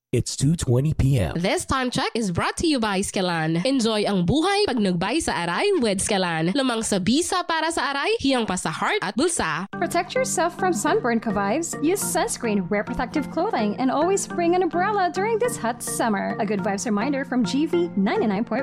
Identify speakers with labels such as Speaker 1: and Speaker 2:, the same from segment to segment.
Speaker 1: It's 2:20 p.m.
Speaker 2: This time check is brought to you by Skelan. Enjoy ang buhay pag nagbay sa aray with Skelan. Lamang sa bisa para sa aray, hiyang pa sa heart at bulsa.
Speaker 3: Protect yourself from sunburn, Ka-Vibes. Use sunscreen, wear protective clothing, and always bring an umbrella during this hot summer. A good vibes reminder from GV 99.1.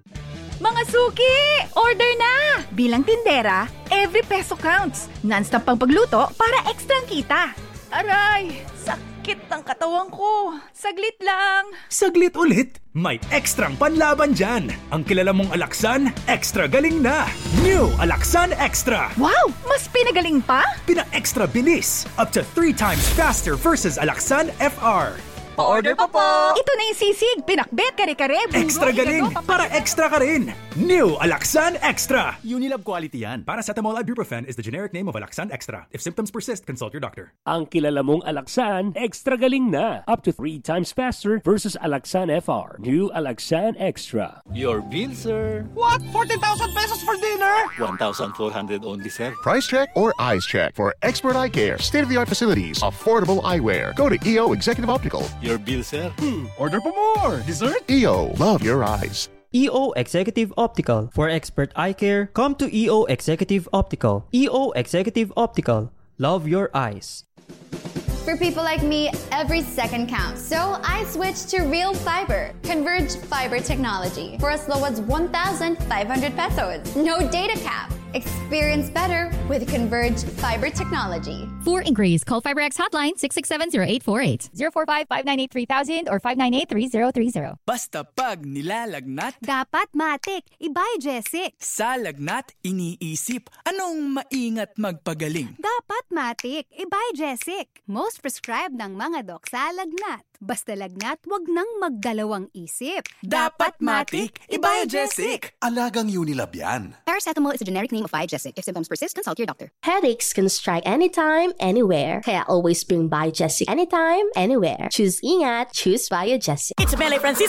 Speaker 4: Mga suki! Order na! Bilang tindera, every peso counts. Non-stop pang pagluto para ekstrang kita. Aray! Sakit ng katawan ko. Saglit lang.
Speaker 5: Saglit ulit? May ekstrang panlaban dyan. Ang kilala mong Alaxan, extra galing na. New Alaxan Extra.
Speaker 4: Wow! Mas pinagaling pa?
Speaker 5: Pina-extra bilis. Up to 3 times faster versus Alaxan FR.
Speaker 4: Pa-order pa po! Ito na yung sisig, pinakbet, kare-kare, bungo,
Speaker 5: Extra galing! Para extra ka rin! New Alaxan Extra!
Speaker 6: Unilab quality yan.
Speaker 5: Paracetamol ibuprofen is the generic name of Alaxan Extra. If symptoms persist, consult your doctor.
Speaker 1: Ang kilala mong Alaxan, extra galing na. Up to 3 times faster versus Alaxan FR. New Alaxan Extra.
Speaker 6: Your bill, sir.
Speaker 7: What? 14,000 pesos for dinner?
Speaker 6: 1,400 only, sir.
Speaker 8: Price check or eyes check for expert eye care, state-of-the-art facilities, affordable eyewear. Go to EO Executive Optical.
Speaker 6: Your bill, sir.
Speaker 7: Order pa more. Dessert?
Speaker 8: EO, love your eyes.
Speaker 9: EO Executive Optical. For expert eye care, come to EO Executive Optical. EO Executive Optical. Love your eyes.
Speaker 10: For people like me, every second counts. So I switched to Real Fiber, Converge Fiber technology, for as low as 1,500 pesos. No data cap. Experience better with Converge Fiber technology.
Speaker 11: For inquiries, call FiberX hotline 667-0848, 045-598-3000 or 598-3030.
Speaker 12: Basta pag nilalagnat,
Speaker 13: dapat matik, Ibay-Jessic.
Speaker 12: Sa lagnat, iniisip, anong maingat magpagaling?
Speaker 13: Dapat matik, Ibay-Jessic. Most prescribed ng mga dok sa lagnat. Basta lagnat, wag nang magdalawang isip.
Speaker 12: Dapat matik, Ibay-Jessic.
Speaker 7: Alagang Unilab yan.
Speaker 14: Paracetamol is a generic name of Ibay-Jessic. If symptoms persist, consult your doctor.
Speaker 15: Headaches can strike anytime, anywhere. Kaya always bring Ibay-Jessic anytime, anywhere. Choose ingat, choose Ibay-Jessic.
Speaker 16: It's Mele Francisco